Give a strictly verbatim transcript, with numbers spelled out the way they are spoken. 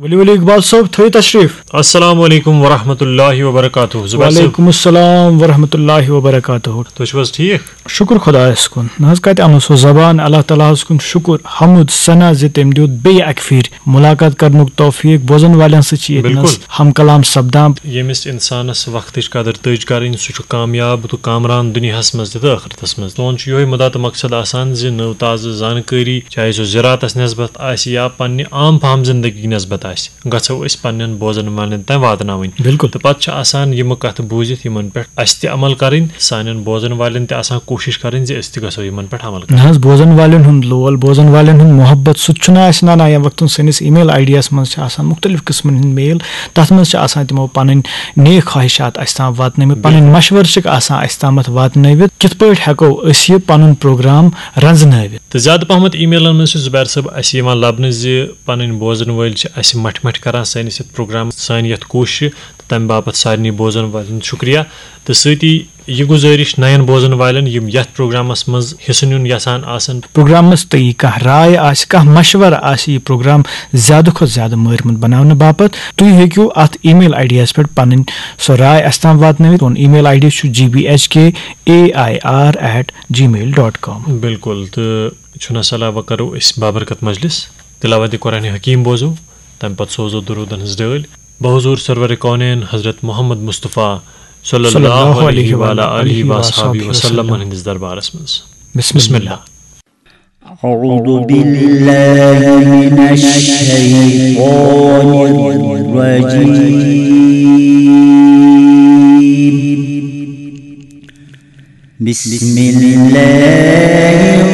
वली वली इकबाल साहब थोड़ी तशरीफ। अस्सलाम वालेकुम वरहमतुल्लाहि वबरकातुहू। वालेकुम अस्सलाम वरहमतुल्लाहि वबरकातुहू। तुझ बस ठीक शुक्र खुदायस कुन नज कत अनो सो जबान अल्लाह ताला कुन शुक्र हमुद सना जे तेम दियोत बे अक फिर मुलाकात करनुक तौफीक बोजन वालन सची बिल्कुल हम कलाम सब्दाम यमिस इंसानस वक्तच कदर तज करिन सु कामयाब तो कामरान दुनियास मज तो आखिरतस मज सोन यो मुदा तो मकसद आसान जे नव ताज़ जानकारी चाहे सो ज़राअतस नस्बत आसि या पन्ने आम फाम जिंदगी नस्बत आसि गछो अस पन्नन बोजन वालन तय वातनावनि बिल्कुल तो पत आसान यम कथ बूजित यमन पे अस ते अमल करिन सानन बोजन वालन ते आसान कोशिश करिन जे अस ते गछो यमन पे अमल करिन। नज बोजन वालन हुन लोल बोजन वालन हुन मोहब्बत सुचना आसना ना या वक्त सनिस ईमेल आईडीएस मज आसान मुख्तलिफ किस्मन हिंद मेल तथ मज आसान तिमो पन्न नेक ख्वाहिशात अस ताम वातनवित पन्न मशवर छ आसान अस तामत वातनवित कित पट हेको अस ये पन्न प्रोग्राम रंजनवित। तो ज्यादा पहमत ईमेलन में जुबैर साहब अस यवान लबन जे पन्न बोजन वल छ अस मठ मठ करान सानिस प्रोग्राम सान यथ कोशिश तम बापत सारनी बोजन वालन शुक्रिया। तो सती यह गुजारिश नयन बोजन वालन यम यथ प्रोग्रामस मज हिस्सा नुन यसान आसन प्रोग्रामस तई कह राय आस कह मशवर आस यह प्रोग्राम ज्यादा खुद ज्यादा महरमत बनाने बापत तुम हेकू अत ईमेल आईडीएस पे पन्न सो राय अस ताम वातनवित उन email ID G B H के ए I R eight ji mail dot com. बिल्कुल तो चुना सलाह व करो इस बाबरकत मजलिस तिलावत कुरान हकीम बोजो तम पत सोजो दुरूदन हज डल बहुजूर सरवर कौनैन हजरत मोहम्मद मुस्तफ़ा सल्लल्लाहु अलैहि व आलिहि व अस्हाबी वसल्लम हिंदिस दरबारस मज बिस्मिल्लाह। أعوذ بالله من الشيطان الرجيم بسم الله